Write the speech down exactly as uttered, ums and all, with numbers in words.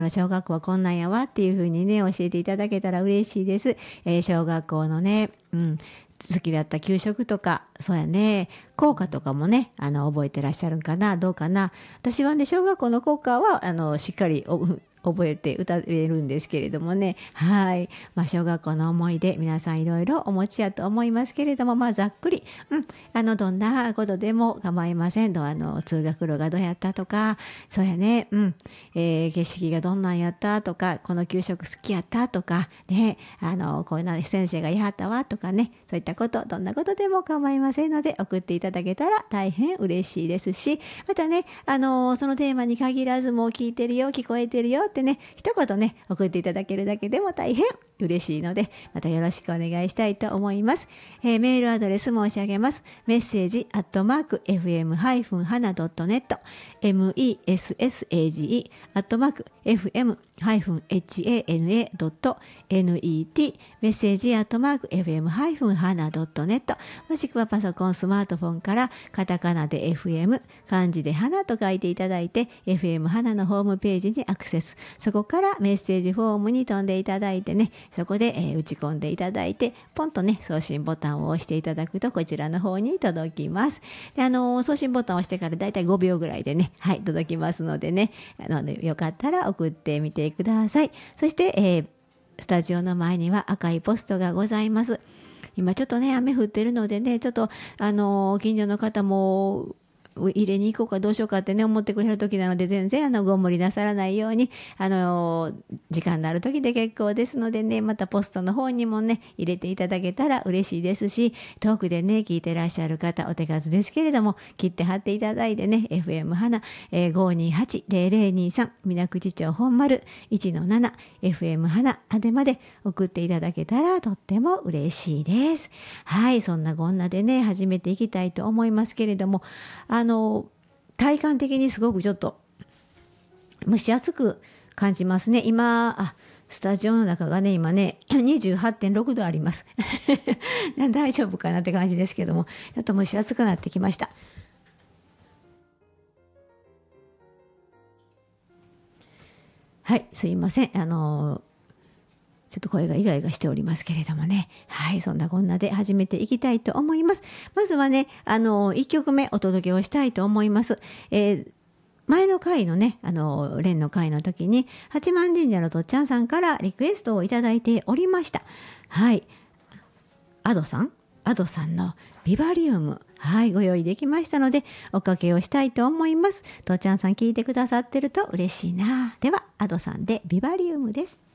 小学校はこんなんやわっていう風にね教えていただけたら嬉しいです。えー、小学校のね、うん、好きだった給食とか、そうやね、校歌とかもね、あの覚えてらっしゃるんかな、どうかな。私はね、小学校の校歌はあのしっかり覚えて歌えるんですけれどもね。はい。まあ、小学校の思い出、皆さんいろいろお持ちやと思いますけれども、まあ、ざっくり、うん、あの、どんなことでも構いません。どあの、通学路がどうやったとか、そうやね、うん、えー、景色がどんなんやったとか、この給食好きやったとか、ね、あの、こういうの先生が言いはったわとかね、そういったこと、どんなことでも構いませんので、送っていただけたら大変嬉しいですし、またね、あの、そのテーマに限らず、もう聞いてるよ、聞こえてるよってね、一言ね、送っていただけるだけでも大変嬉しいので、またよろしくお願いしたいと思います。えー、メールアドレス申し上げます。メッセージアットマーク エフエムハイフンハナドットネット メッセージアットマーク エフエムハイフンハナドットネット メッセージアットマーク エフエムハイフンハナドットネット、 もしくはパソコンスマートフォンからカタカナで エフエム 漢字で花と書いていただいて エフエム 花のホームページにアクセス、そこからメッセージフォームに飛んでいただいてね、そこで、えー、打ち込んでいただいてポンとね送信ボタンを押していただくとこちらの方に届きます。であのー、送信ボタンを押してからだいたいごびょうぐらいでね、はい届きますのでね、あのよかったら送ってみてください。そして、えー、スタジオの前には赤いポストがございます。今ちょっとね雨降ってるのでね、ちょっとあのー、近所の方も入れに行こうかどうしようかってね思ってくれる時なので、全然あのご無理なさらないように、あの時間のある時で結構ですのでね、またポストの方にもね入れていただけたら嬉しいですし、遠くでね聞いてらっしゃる方、お手数ですけれども切って貼っていただいてね、 エフエム 花、えー、ごにはちゼロゼロにさん水口町本丸 いちのなな エフエム 花あでまで送っていただけたらとっても嬉しいです。はい、そんなこんなでね始めていきたいと思いますけれども、あの体感的にすごくちょっと蒸し暑く感じますね。今あスタジオの中がね今ね にじゅうはってんろくどあります大丈夫かなって感じですけども、ちょっと蒸し暑くなってきました。はい、すいません、あのちょっと声がイガイガしておりますけれどもね。はい、そんなこんなで始めていきたいと思います。まずはね、あの、いっきょくめお届けをしたいと思います。えー、前の回のね、あの、連の回の時に、八幡神社のとっちゃんさんからリクエストをいただいておりました。はい。アドさんアドさんのビバリウム。はい、ご用意できましたので、おかけをしたいと思います。とっちゃんさん聞いてくださってると嬉しいな。では、アドさんでビバリウムです。